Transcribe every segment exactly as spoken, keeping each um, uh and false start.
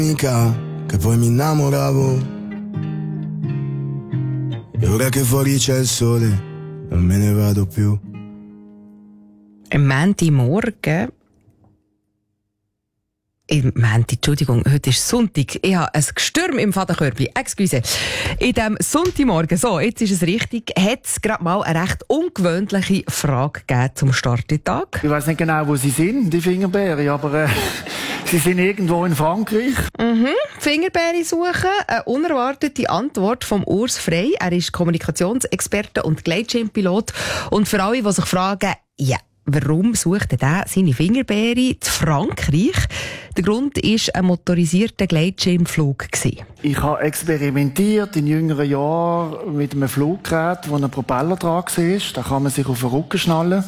Che poi mi innamoravo e ora che fuori c'è il sole non me ne vado più. Am Montagmorgen, im Montag, Entschuldigung, heute ist Sonntag. Ich habe ein Gestürm im Vaterkörper. Excuse. In diesem Sonntagmorgen, so, jetzt ist es richtig, hat es gerade mal eine recht ungewöhnliche Frage gegeben zum Starttag. Ich weiss nicht genau, wo sie sind, die Fingerbeere, aber äh, sie sind irgendwo in Frankreich. Mhm. Fingerbeere suchen, eine unerwartete Antwort von Urs Frey. Er ist Kommunikationsexperte und Gleitschirmpilot. Und für alle, die sich fragen, ja, warum sucht er seine Fingerbeere in Frankreich? Der Grund war ein motorisierter Gleitschirmflug. Ich habe experimentiert in jüngeren Jahren mit einem Fluggerät, wo ein Propeller dran war. Da kann man sich auf den Rücken schnallen.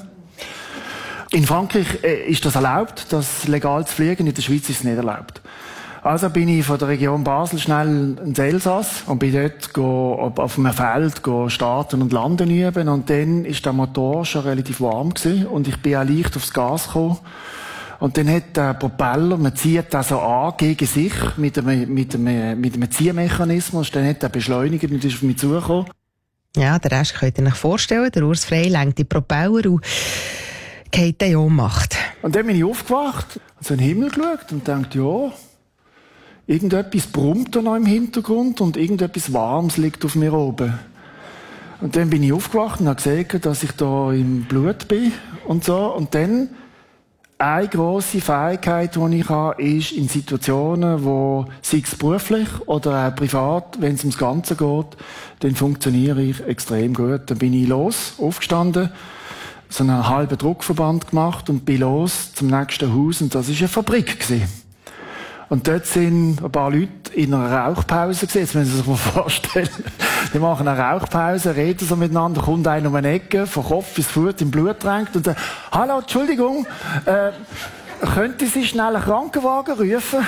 In Frankreich äh, ist das erlaubt, das legal zu fliegen. In der Schweiz ist es nicht erlaubt. Also bin ich von der Region Basel schnell ins Elsass und bin dort go, auf einem Feld go starten und landen üben. Und dann ist der Motor schon relativ warm gewesen und ich bin auch leicht aufs Gas gekommen. Und dann hat der Propeller, man zieht das so an gegen sich mit einem, mit einem, mit einem Ziehmechanismus. Dann hat er beschleunigt und ist auf mich zugekommen. Ja, den Rest könnt ihr euch vorstellen. Der Urs Frey lenkt die Propeller und geht dann in Ohnmacht. Und dann bin ich aufgewacht, so in den Himmel geschaut und dachte, ja, irgendetwas brummt da noch im Hintergrund und irgendetwas Warmes liegt auf mir oben. Und dann bin ich aufgewacht und habe gesehen, dass ich da im Blut bin und so. Und dann, eine grosse Fähigkeit, die ich habe, ist in Situationen, wo, sei es beruflich oder auch privat, wenn es ums Ganze geht, dann funktioniere ich extrem gut. Dann bin ich los, aufgestanden, so einen halben Druckverband gemacht und bin los zum nächsten Haus und das war eine Fabrik gewesen. Und dort sind ein paar Leute in einer Rauchpause gewesen. Jetzt müssen Sie sich mal vorstellen. Die machen eine Rauchpause, reden so miteinander, kommt einer um eine Ecke, von Kopf bis Fuß im Blut tränkt und sagt, hallo, Entschuldigung, äh, könnte Sie schnell einen Krankenwagen rufen?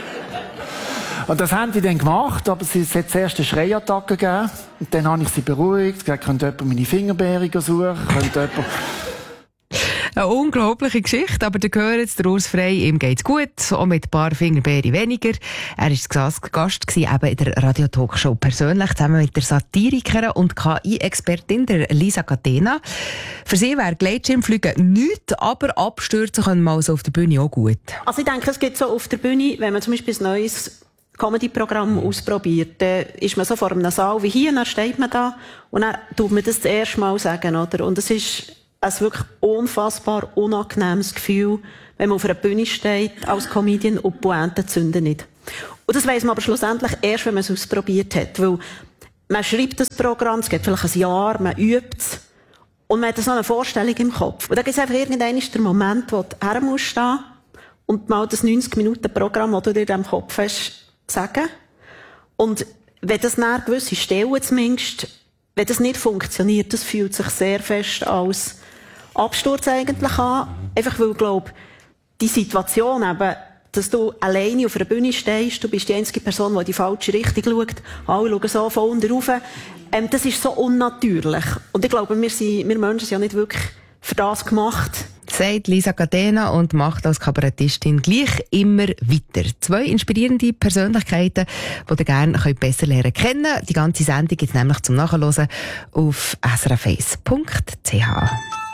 Und das haben die dann gemacht, aber es hat zuerst eine Schreiattacke gegeben. Und dann habe ich sie beruhigt, gesagt, könnte jemand meine Fingerbeere suchen, könnte jemand... Eine unglaubliche Geschichte, aber da gehört jetzt der Urs Frey, ihm geht's gut, auch mit ein paar Fingerbeeren weniger. Er war Gast gewesen, eben in der Radio-Talkshow persönlich, zusammen mit der Satirikerin und K I-Expertin, der Lisa Catena. Für sie wäre Gleitschirmfliegen nichts, aber abstürzen können wir also auf der Bühne auch gut. Also ich denke, es gibt so auf der Bühne, wenn man zum Beispiel ein neues Comedy-Programm ausprobiert, dann ist man so vor einem Saal wie hier, dann steht man da und dann tut man das das erste Mal sagen, oder? Und es ist ein wirklich unfassbar unangenehmes Gefühl, wenn man auf einer Bühne steht als Comedian und die Pointe zünden nicht. Und das weiss man aber schlussendlich erst, wenn man es ausprobiert hat. Weil man schreibt das Programm, es geht vielleicht ein Jahr, man übt es und man hat so eine Vorstellung im Kopf. Und dann gibt es einfach irgendwann den Moment, wo du her musst stehen und mal das neunzig-Minuten-Programm, das du dir in deinem Kopf hast, sagen. Und wenn das nach gewisse Stellen zumindest, wenn das nicht funktioniert, das fühlt sich sehr fest als Absturz eigentlich an. Einfach weil, ich glaube, die Situation eben, dass du alleine auf einer Bühne stehst, du bist die einzige Person, die in die falsche Richtung schaut, alle schauen so von unten rauf, ähm, das ist so unnatürlich. Und ich glaube, wir, sind, wir Menschen sind ja nicht wirklich für das gemacht. Sagt Lisa Catena und macht als Kabarettistin gleich immer weiter. Zwei inspirierende Persönlichkeiten, die ihr gerne besser lernen kennen. Die ganze Sendung gibt es nämlich zum Nachhören auf s r f eins punkt c h.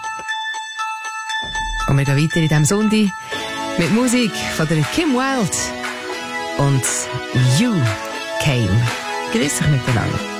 Und wir gehen weiter in diesem Sonntag mit Musik von der Kim Wilde und You Came. Grüß euch miteinander.